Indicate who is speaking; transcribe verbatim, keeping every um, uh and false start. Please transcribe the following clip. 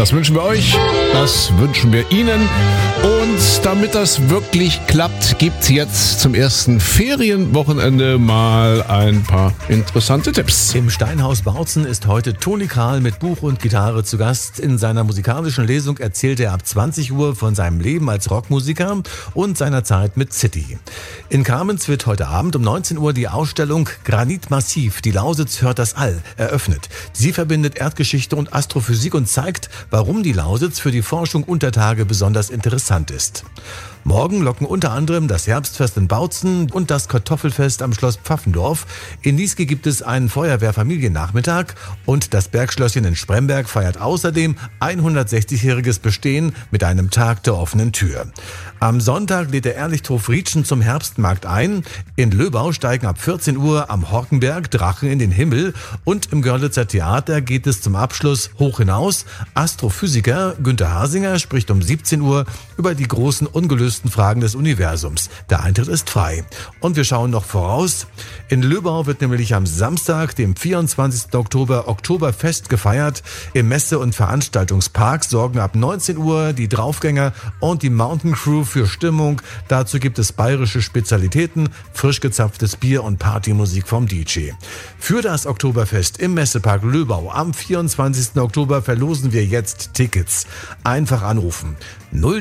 Speaker 1: Das wünschen wir euch, das wünschen wir Ihnen. Und damit das wirklich klappt, gibt's jetzt zum ersten Ferienwochenende mal ein paar interessante Tipps.
Speaker 2: Im Steinhaus Bautzen ist heute Toni Kral mit Buch und Gitarre zu Gast. In seiner musikalischen Lesung erzählt er ab zwanzig Uhr von seinem Leben als Rockmusiker und seiner Zeit mit City. In Kamenz wird heute Abend um neunzehn Uhr die Ausstellung Granit Massiv, die Lausitz hört das All, eröffnet. Sie verbindet Erdgeschichte und Astrophysik und zeigt, warum die Lausitz für die Forschung unter Tage besonders interessant ist. Morgen locken unter anderem das Herbstfest in Bautzen und das Kartoffelfest am Schloss Pfaffendorf. In Niesky gibt es einen Feuerwehrfamiliennachmittag und das Bergschlösschen in Spremberg feiert außerdem hundertsechzigjähriges Bestehen mit einem Tag der offenen Tür. Am Sonntag lädt der Ehrlichhof Rietschen zum Herbstmarkt ein. In Löbau steigen ab vierzehn Uhr am Horkenberg Drachen in den Himmel und im Görlitzer Theater geht es zum Abschluss hoch hinaus. Astrophysiker Günther Hasinger spricht um siebzehn Uhr über die großen ungelösten Fragen des Universums. Der Eintritt ist frei. Und wir schauen noch voraus. In Löbau wird nämlich am Samstag, dem vierundzwanzigsten Oktober, Oktoberfest gefeiert. Im Messe- und Veranstaltungspark sorgen ab neunzehn Uhr die Draufgänger und die Mountain Crew für Stimmung. Dazu gibt es bayerische Spezialitäten, frisch gezapftes Bier und Partymusik vom D J. Für das Oktoberfest im Messepark Löbau am vierundzwanzigsten Oktober verlosen wir jetzt Tickets. Einfach anrufen. null